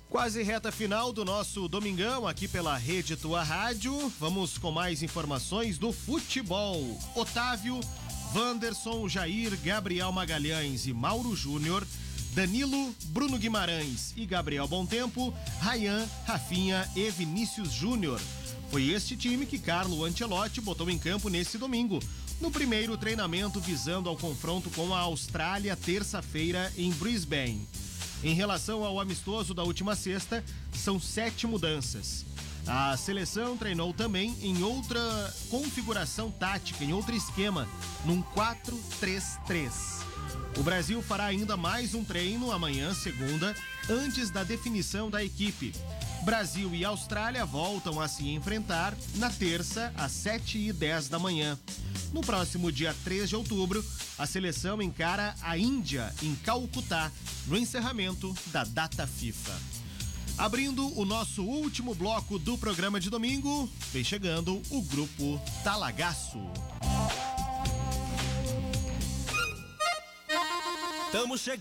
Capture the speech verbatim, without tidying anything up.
Quase reta final do nosso domingão aqui pela Rede Tua Rádio. Vamos com mais informações do futebol. Otávio, Wanderson, Jair, Gabriel Magalhães e Mauro Júnior, Danilo, Bruno Guimarães e Gabriel Bontempo, Ryan, Rafinha e Vinícius Júnior. Foi este time que Carlo Ancelotti botou em campo nesse domingo, no primeiro treinamento visando ao confronto com a Austrália, terça-feira em Brisbane. Em relação ao amistoso da última sexta, são sete mudanças. A seleção treinou também em outra configuração tática, em outro esquema, num quatro três três. O Brasil fará ainda mais um treino amanhã, segunda, antes da definição da equipe. Brasil e Austrália voltam a se enfrentar na terça, às sete e dez da manhã. No próximo dia três de outubro, a seleção encara a Índia, em Calcutá, no encerramento da data FIFA. Abrindo o nosso último bloco do programa de domingo, vem chegando o grupo Talagaço. Tamo chegando.